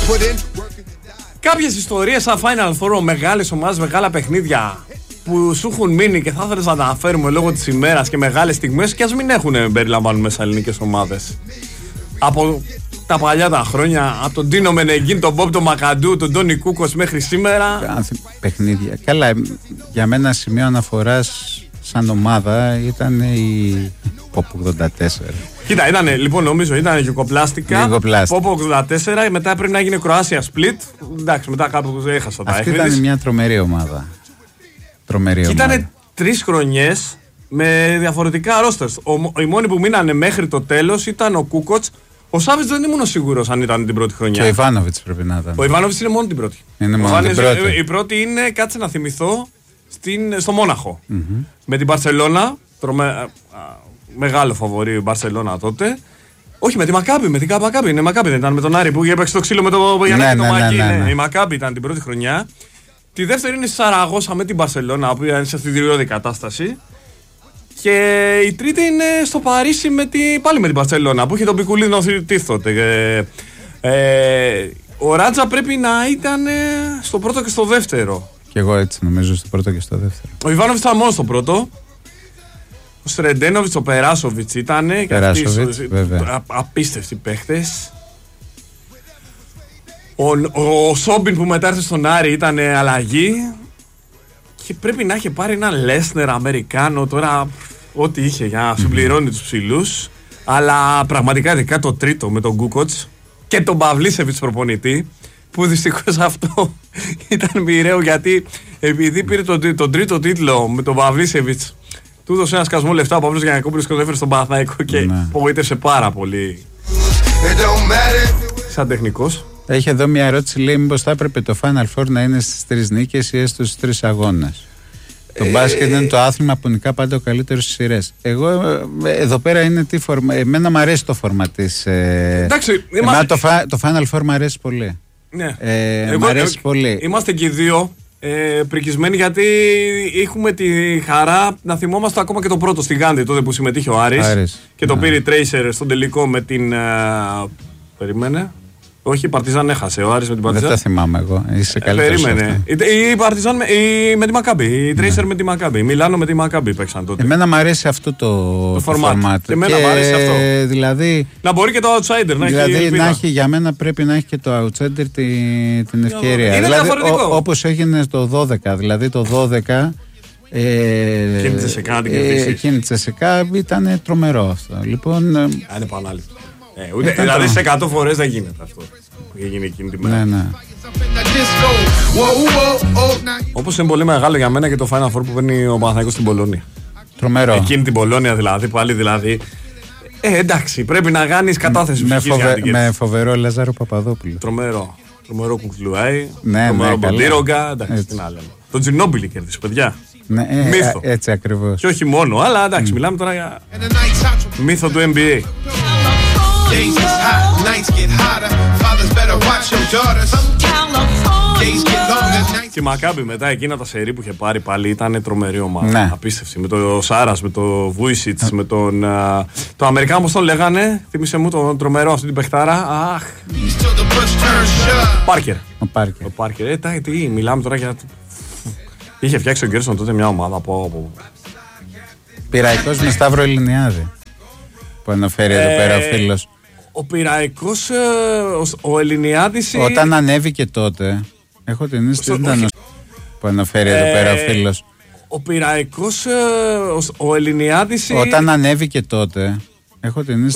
Κάποιες ιστορίες σαν Final Four, μεγάλες ομάδες, μεγάλα παιχνίδια που σου έχουν μείνει και θα ήθελες να τα αναφέρουμε λόγω της ημέρας και μεγάλες στιγμές, και ας μην έχουν περιλαμβάνουν μέσα ελληνικές ομάδες. Από τα παλιά τα χρόνια, από τον Τίνο Μενεγκίν, τον Μπομπ, τον Μακαντού, τον Τόνι Κούκος μέχρι σήμερα. Παιχνίδια. Καλά, για μένα σημείο αναφοράς σαν ομάδα ήταν η Pop 84. Κοίτα, λοιπόν, νομίζω ήταν Γιουγκοπλάστικα, Pop 84, μετά πρέπει να γίνει Κροάσια Split. Εντάξει, μετά κάπου έχασα τα αυτή ήταν μια τρομερή ομάδα. Ήταν 3 χρονιές με διαφορετικά ρόστερς. Οι μόνοι που μείνανε μέχρι το τέλος ήταν ο Κούκοτς. Ο Σάβιτς δεν ήμουν σίγουρος αν ήταν την πρώτη χρονιά. Και ο Ιβάνοβιτς πρέπει να ήταν. Ο Ιβάνοβιτς είναι μόνο την πρώτη. Η πρώτη είναι, κάτσε να θυμηθώ, στο Μόναχο. Mm-hmm. Με την Μπαρσελόνα. Μεγάλο φαβορί η Μπαρσελόνα τότε. Όχι, με τη Μακάμπι, με την Μακάμπι. Είναι Μακάμπι, δεν ήταν με τον Άρη που έπαιξε το ξύλο με το Γιάννη και το Μακί. Η Μακάμπι ήταν την πρώτη χρονιά. Τη δεύτερη είναι στη Σαραγώσα με την Μπαρσελόνα, που είναι σε αυτηδιώδη κατάσταση. Και η τρίτη είναι στο Παρίσι πάλι με την Μπαρσελόνα, που είχε τον Πικουλίνο τότε. Ο Ράτζα πρέπει να ήταν στο πρώτο και στο δεύτερο. Και εγώ έτσι νομίζω, στο πρώτο και στο δεύτερο. Ο Ιβάνοβιτς ήταν μόνο στο πρώτο. Ο Στρεντένοβιτς, ο Περάσοβιτς ήταν. Περάσοβιτς, απίστευτοι παίχτες. Ο Σόμπιν που μετά ήρθε στον Άρη ήταν αλλαγή. Και πρέπει να είχε πάρει ένα Λέσνερ Αμερικάνο τώρα. Ό,τι είχε για να συμπληρώνει τους ψηλούς. Αλλά πραγματικά ειδικά το τρίτο με τον Κούκοτς και τον Παυλίσεβιτς προπονητή. Που δυστυχώς αυτό ήταν μοιραίο, γιατί επειδή πήρε τον τρίτο τίτλο με τον Παυλίσεβιτς, του έδωσε ένα σκασμό λεφτά ο Παύλος Γιαννακόπουλος και τον έφερε στον Παναθηναϊκό και απογοήτευσε πάρα πολύ. Σαν τεχνικός. Έχει εδώ μια ερώτηση, λέει μήπως θα έπρεπε το Final Four να είναι στις 3 νίκες ή έστω στις 3 αγώνες. Το μπάσκετ είναι το άθλημα που νικά πάντα ο καλύτερος στις σειρές. Εγώ εδώ πέρα είναι τι φορμα. Εμένα μου αρέσει το φορμα της. Εντάξει, το Final Four μου αρέσει πολύ. Ναι. Μου αρέσει πολύ. Είμαστε και οι δύο πρικισμένοι, γιατί έχουμε τη χαρά να θυμόμαστε ακόμα και το πρώτο στη Γάνδη, τότε που συμμετείχε ο Άρης και το πήρε η Tracer στον τελικό με την. Περίμενε. Όχι, η Παρτιζάν έχασε. Ο Άρης με την Παρτιζάν. Δεν τα θυμάμαι εγώ. Είσαι καλύτερος. Περίμενε. Η Παρτιζάν με τη Μακάμπι. Η Tracer με τη Μακάμπι. Η Μιλάνο με τη Μακάμπι παίξαν τότε. Εμένα μου αρέσει αυτό το format. Εμένα μου αρέσει αυτό. Δηλαδή, να μπορεί και το outsider να έχει. Για μένα πρέπει να έχει και το outsider την ευκαιρία. Είναι δηλαδή, όπως έγινε το 12. Δηλαδή το 12. Εκείνη τη ΣΕΚΑ ήταν τρομερό αυτό. Λοιπόν. Είναι επανάληψη. Δηλαδή σε 100 φορές δεν γίνεται αυτό που έγινε εκείνη τη μέρα. Ναι. Όπως είναι πολύ μεγάλο για μένα και το Final Four που παίρνει ο Παναθηναϊκός στην Πολώνια. Τρομερό. Εκείνη την Πολώνια δηλαδή, πάλι δηλαδή. Εντάξει, πρέπει να κάνεις κατάθεση με φοβερό Λάζαρο Παπαδόπουλο. Τρομερό Κουκλουάι. Τρομερό Μποντίρογκα. Εντάξει, τι να λέμε. Το Τζινόμπιλι κέρδισε, παιδιά. Ναι, μύθο. Έτσι ακριβώς. Και όχι μόνο, αλλά εντάξει, μιλάμε τώρα για μύθο του NBA. Και η Μακάμπι μετά εκείνα τα σερί που είχε πάρει πάλι ήταν τρομερή ομάδα. Ναι. Απίστευτη. Με το Σάρας, με το Βούισιτς, με τον. Το Αμερικάνο, πώς τον λέγανε, θύμισε μου τον τρομερό αυτή την παιχτάρα. Αχ. Πάρκερ. Ο Πάρκερ. Τι μιλάμε τώρα για. Είχε φτιάξει ο Γκέρσον τότε μια ομάδα από. Πειραϊκός με Σταύρο Ελληνιάδη. Που αναφέρει εδώ πέρα ο φίλος. Ο Πειραϊκός, ο Ελληνιάδης. Όταν ανέβηκε τότε. Έχω την αίσθηση ότι ήταν που αναφέρει εδώ πέρα ο φίλος. Ο Πειραϊκός, ο Ελληνιάδης. Όταν ανέβηκε τότε. Έχω την αίσθηση